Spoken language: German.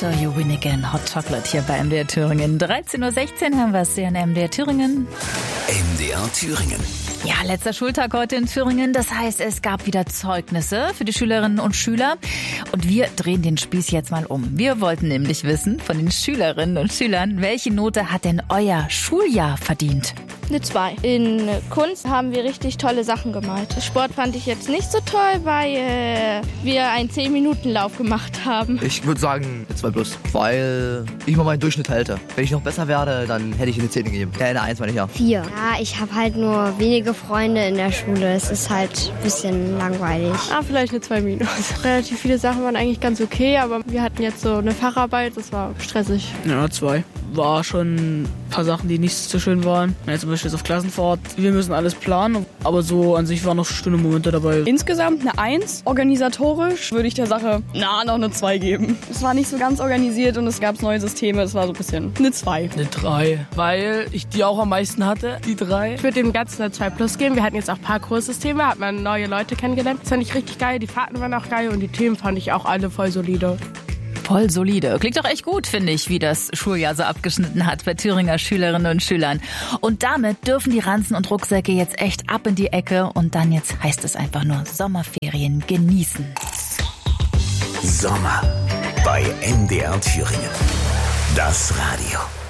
So You Win Again, Hot Chocolate hier bei MDR Thüringen. 13.16 Uhr haben wir es hier in MDR Thüringen. MDR Thüringen. Ja, letzter Schultag heute in Thüringen. Das heißt, es gab wieder Zeugnisse für die Schülerinnen und Schüler. Und wir drehen den Spieß jetzt mal um. Wir wollten nämlich wissen von den Schülerinnen und Schülern, welche Note hat denn euer Schuljahr verdient? Eine 2. In Kunst haben wir richtig tolle Sachen gemalt. Sport fand ich jetzt nicht so toll, weil wir einen 10-Minuten-Lauf gemacht haben. Ich würde sagen eine 2+, weil ich mal meinen Durchschnitt halte. Wenn ich noch besser werde, dann hätte ich eine 10 gegeben. Ja, eine 1 meine ich ja. 4. Ja, ich habe halt nur wenige Freunde in der Schule. Es ist halt ein bisschen langweilig. Vielleicht eine 2-. Relativ viele Sachen waren eigentlich ganz okay, aber wir hatten jetzt so eine Facharbeit, das war stressig. Ja, 2. War schon ein paar Sachen, die nicht so schön waren. Ja, zum Beispiel jetzt auf Klassenfahrt. Wir müssen alles planen, aber so an sich waren noch schöne Momente dabei. Insgesamt eine 1. Organisatorisch würde ich der Sache noch eine 2 geben. Es war nicht so ganz organisiert und es gab neue Systeme. Es war so ein bisschen eine 2. Eine 3, weil ich die auch am meisten hatte, die 3. Ich würde dem Ganzen eine 2+ geben. Wir hatten jetzt auch Parcours-Systeme, hat man neue Leute kennengelernt. Das fand ich richtig geil, die Fahrten waren auch geil und die Themen fand ich auch alle voll solide. Voll solide. Klingt doch echt gut, finde ich, wie das Schuljahr so abgeschnitten hat bei Thüringer Schülerinnen und Schülern. Und damit dürfen die Ranzen und Rucksäcke jetzt echt ab in die Ecke. Und dann jetzt heißt es einfach nur Sommerferien genießen. Sommer bei MDR Thüringen. Das Radio.